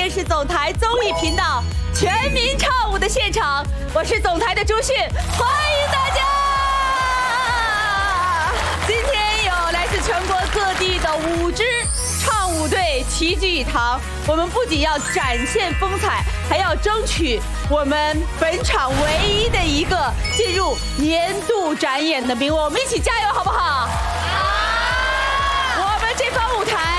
位是总台综艺频道全民唱舞的现场，我是总台的朱迅，欢迎大家。今天有来自全国各地的5支唱舞队齐聚一堂，我们不仅要展现风采，还要争取我们本场唯一的一个进入年度展演的名额，我们一起加油好不好？